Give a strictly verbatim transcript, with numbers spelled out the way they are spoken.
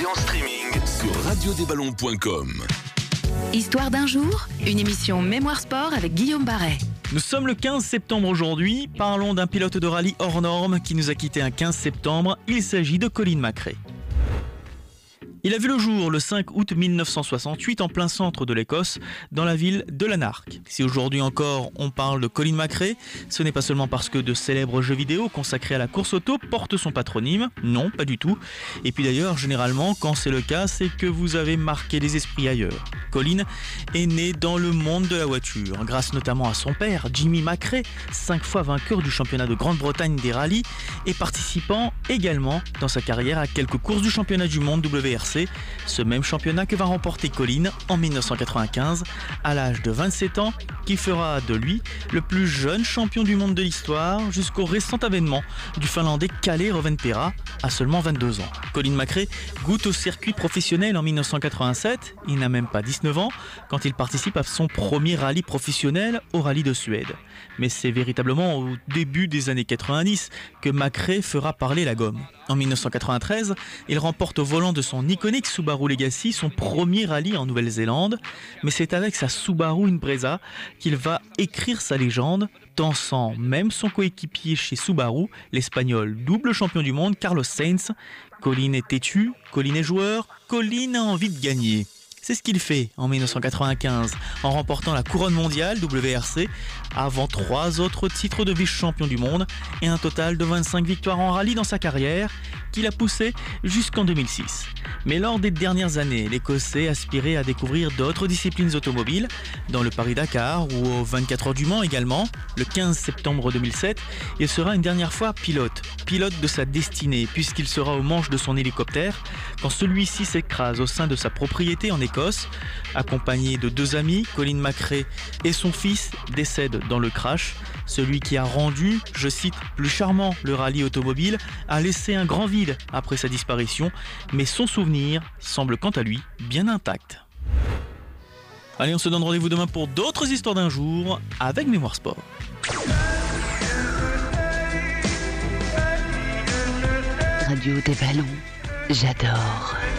en streaming sur radio des ballons point com. Histoire d'un jour, une émission Mémoire Sport avec Guillaume Barret. Nous sommes le quinze septembre aujourd'hui. Parlons d'un pilote de rallye hors norme qui nous a quittés un quinze septembre. Il s'agit de Colin McRae. Il a vu le jour le cinq août mille neuf cent soixante-huit en plein centre de l'Écosse, dans la ville de Lanark. Si aujourd'hui encore on parle de Colin McRae, ce n'est pas seulement parce que de célèbres jeux vidéo consacrés à la course auto portent son patronyme, non, pas du tout. Et puis d'ailleurs, généralement, quand c'est le cas, c'est que vous avez marqué les esprits ailleurs. Colin est né dans le monde de la voiture, grâce notamment à son père, Jimmy McRae, cinq fois vainqueur du championnat de Grande-Bretagne des rallyes et participant également dans sa carrière à quelques courses du championnat du monde W R C, ce même championnat que va remporter Colin en mille neuf cent quatre-vingt-quinze à l'âge de vingt-sept ans, qui fera de lui le plus jeune champion du monde de l'histoire jusqu'au récent avènement du Finlandais Kalle Rovanperä à seulement vingt-deux ans. Colin McRae goûte au circuit professionnel en mille neuf cent quatre-vingt-sept, il n'a même pas dix-neuf ans quand il participe à son premier rallye professionnel au rallye de Suède. Mais c'est véritablement au début des années quatre-vingt-dix que McRae fera parler la gomme. En mille neuf cent quatre-vingt-treize, il remporte au volant de son iconique Subaru Legacy son premier rallye en Nouvelle-Zélande, mais c'est avec sa Subaru Impreza qu'il va écrire sa légende, tensant même son coéquipier chez Subaru, l'espagnol double champion du monde Carlos Sainz. Colin est têtu, Colin est joueur, Colin a envie de gagner. C'est ce qu'il fait en mille neuf cent quatre-vingt-quinze en remportant la couronne mondiale W R C avant trois autres titres de vice-champion du monde et un total de vingt-cinq victoires en rallye dans sa carrière qu'il a poussé jusqu'en deux mille six. Mais lors des dernières années, l'Écossais aspirait à découvrir d'autres disciplines automobiles, dans le Paris-Dakar ou aux vingt-quatre heures du Mans également. Le quinze septembre deux mille sept, il sera une dernière fois pilote, pilote de sa destinée puisqu'il sera au manche de son hélicoptère quand celui-ci s'écrase au sein de sa propriété en Écosse. Accompagné de deux amis, Colin McRae et son fils décèdent dans le crash. Celui qui a rendu, je cite, plus charmant le rallye automobile a laissé un grand vide après sa disparition, mais son souvenir semble quant à lui bien intact. Allez, on se donne rendez-vous demain pour d'autres histoires d'un jour avec Mémoire Sport. Radio des ballons, j'adore.